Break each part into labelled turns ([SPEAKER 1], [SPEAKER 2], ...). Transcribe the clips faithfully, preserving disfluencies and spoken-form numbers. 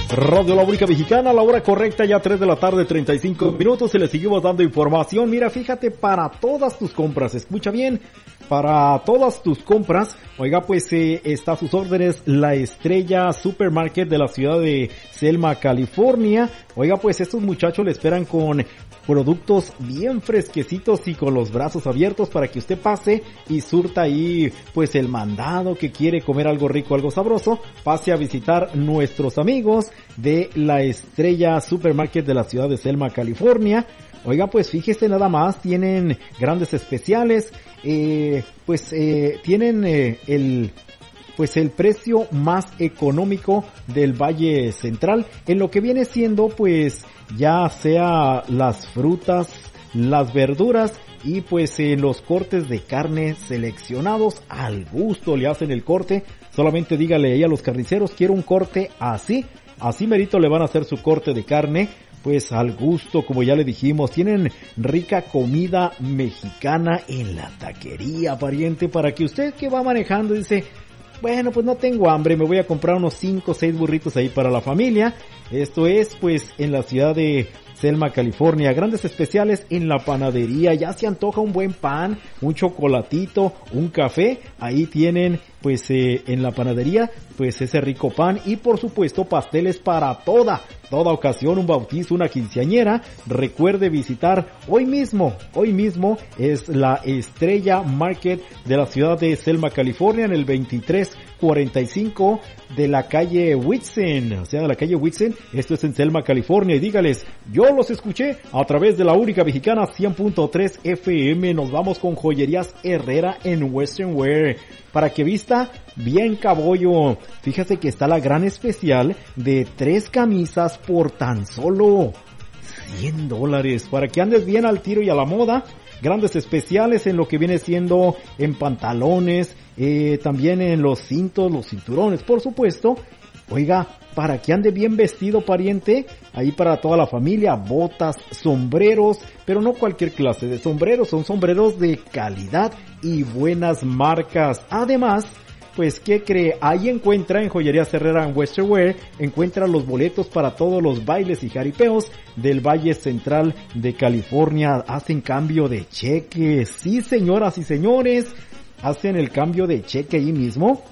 [SPEAKER 1] Radio La Única Mexicana, la hora correcta, ya tres de la tarde, treinta y cinco minutos, y le seguimos dando información. Mira, fíjate, para todas tus compras, escucha bien, para todas tus compras, oiga, pues eh, está a sus órdenes La Estrella Supermarket de la ciudad de Selma, California. Oiga, pues estos muchachos le esperan con productos bien fresquecitos y con los brazos abiertos para que usted pase y surta ahí pues el mandado que quiere comer algo rico, algo sabroso. Pase a visitar nuestros amigos de La Estrella Supermarket de la ciudad de Selma, California. Oiga, pues fíjese nada más, tienen grandes especiales, eh, pues eh, tienen eh, el... pues el precio más económico del Valle Central, en lo que viene siendo pues ya sea las frutas, las verduras y pues eh, los cortes de carne seleccionados al gusto le hacen el corte. Solamente dígale ahí a los carniceros, quiero un corte así, así merito le van a hacer su corte de carne. Pues al gusto, como ya le dijimos, tienen rica comida mexicana en la taquería, pariente, para que usted que va manejando dice, bueno, pues no tengo hambre, me voy a comprar unos cinco o seis burritos ahí para la familia. Esto es, pues, en la ciudad de Selma, California. Grandes especiales en la panadería. Ya se antoja un buen pan, un chocolatito, un café. Ahí tienen, pues, eh, en la panadería, pues, ese rico pan. Y, por supuesto, pasteles para toda, toda ocasión. Un bautizo, una quinceañera. Recuerde visitar hoy mismo, hoy mismo es la Estrella Market de la ciudad de Selma, California, en el veintitrés cuarenta y cinco de la calle Whitson, o sea, de la calle Whitson. Esto es en Selma, California, y dígales, yo los escuché a través de La Única Mexicana cien punto tres F M. Nos vamos con Joyerías Herrera en Western Wear, para que vista bien cabollo. Fíjate que está la gran especial de tres camisas por tan solo cien dólares, para que andes bien al tiro y a la moda. Grandes especiales en lo que viene siendo en pantalones, eh, también en los cintos, los cinturones, por supuesto. Oiga, para que ande bien vestido, pariente, ahí para toda la familia, botas, sombreros, pero no cualquier clase de sombreros, son sombreros de calidad y buenas marcas. Además, pues, ¿qué cree? Ahí encuentra en Joyerías Herrera en Western Wear, encuentra los boletos para todos los bailes y jaripeos del Valle Central de California. Hacen cambio de cheque, sí señoras y señores, hacen el cambio de cheque ahí mismo,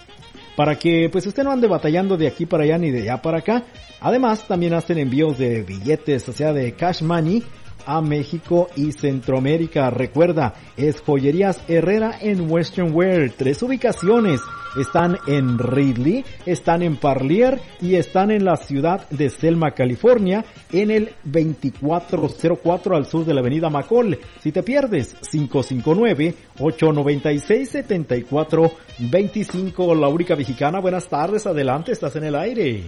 [SPEAKER 1] para que pues usted no ande batallando de aquí para allá ni de allá para acá. Además, también hacen envíos de billetes, o sea, de cash money, a México y Centroamérica. Recuerda, es Joyerías Herrera en Western Wear. Tres ubicaciones. Están en Ridley, están en Parlier y están en la ciudad de Selma, California, en el veinticuatro cero cuatro al sur de la avenida McCall. Si te pierdes, cinco cinco nueve, ocho nueve seis, siete cuatro dos cinco. La Única Mexicana, buenas tardes, adelante, estás en el aire.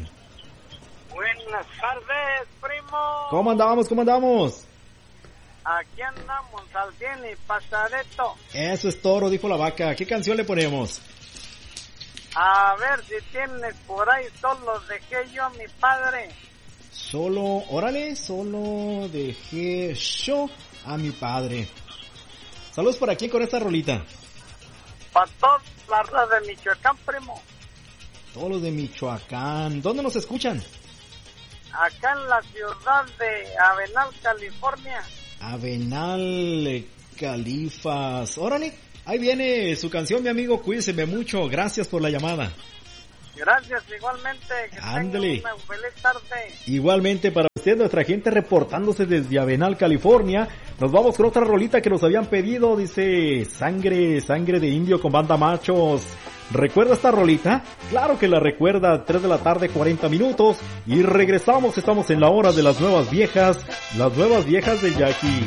[SPEAKER 2] Buenas tardes, primo.
[SPEAKER 1] ¿Cómo andamos? ¿Cómo andamos?
[SPEAKER 2] Aquí andamos al cien y pasadito.
[SPEAKER 1] Eso es toro, dijo la vaca. ¿Qué canción le ponemos?
[SPEAKER 2] A ver si tienes por ahí, solo dejé yo a mi padre.
[SPEAKER 1] Solo, órale, solo dejé yo a mi padre. Saludos por aquí con esta rolita.
[SPEAKER 2] Para todos la raza de Michoacán, primo.
[SPEAKER 1] Todos los de Michoacán. ¿Dónde nos escuchan?
[SPEAKER 2] Acá en la ciudad de Avenal, California.
[SPEAKER 1] Avenal, Califas. Órale, ahí viene su canción, mi amigo. Cuídeseme mucho. Gracias por la llamada.
[SPEAKER 2] Gracias, igualmente. Que
[SPEAKER 1] Ándale.
[SPEAKER 2] tenga una feliz tarde.
[SPEAKER 1] Igualmente para usted, nuestra gente reportándose desde Avenal, California. Nos vamos con otra rolita que nos habían pedido. Dice, sangre, sangre de indio con Banda Machos. ¿Recuerda esta rolita? Claro que la recuerda, tres de la tarde, cuarenta minutos. Y regresamos, estamos en la hora de las nuevas viejas. Las nuevas viejas de Jackie.